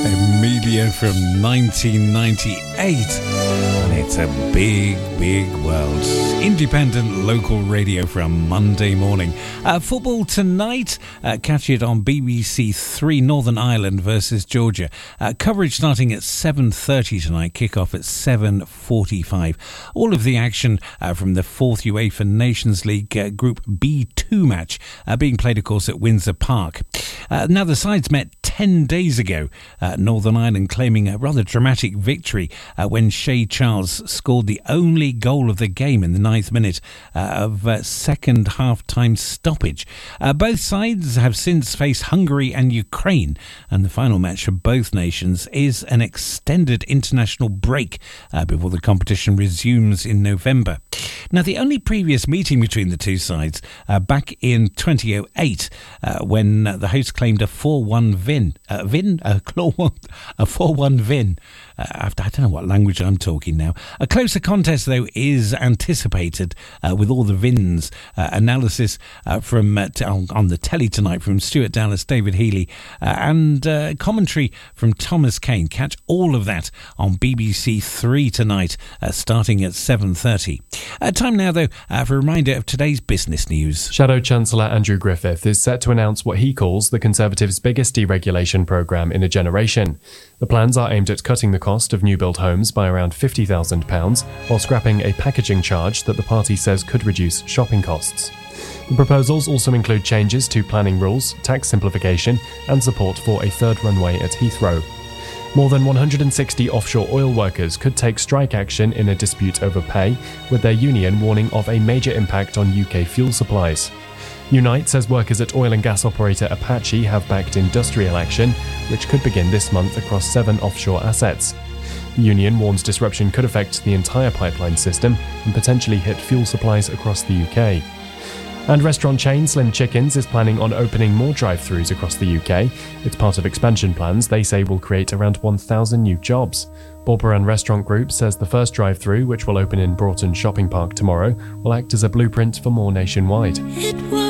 Emilia from 1998. And it's a big, big world. Independent local radio from Monday morning. Football tonight. Catch it on BBC Three, Northern Ireland versus Georgia. Coverage starting at 7:30 tonight. Kickoff at 7:45. All of the action from the 4th UEFA Nations League Group B2 match being played, of course, at Windsor Park. Now, the sides met 10 days ago. Northern Ireland claiming a rather dramatic victory when Shay Charles scored the only goal of the game in the 9th minute of second half-time stoppage. Both sides have since faced Hungary and Ukraine, and the final match for both nations is an extended international break before the competition resumes in November. Now, the only previous meeting between the two sides back in 2008 when the hosts claimed a 4-1 win. A 4-1 win. I don't know what language I'm talking now. A closer contest, though, is anticipated with all the wins. Analysis from on the telly tonight from Stuart Dallas, David Healy, and commentary from Thomas Kane. Catch all of that on BBC Three tonight, starting at 7:30. Time now, though, for a reminder of today's business news. Shadow Chancellor Andrew Griffith is set to announce what he calls the Conservatives' biggest deregulation programme in a generation. The plans are aimed at cutting the cost of new-build homes by around £50,000 while scrapping a packaging charge that the party says could reduce shopping costs. The proposals also include changes to planning rules, tax simplification and support for a third runway at Heathrow. More than 160 offshore oil workers could take strike action in a dispute over pay, with their union warning of a major impact on UK fuel supplies. Unite says workers at oil and gas operator Apache have backed industrial action, which could begin this month across 7 offshore assets. The union warns disruption could affect the entire pipeline system and potentially hit fuel supplies across the UK. And restaurant chain Slim Chickens is planning on opening more drive-thrus across the UK. It's part of expansion plans they say will create around 1,000 new jobs. Borboran Restaurant Group says the first drive-thru, which will open in Broughton Shopping Park tomorrow, will act as a blueprint for more nationwide.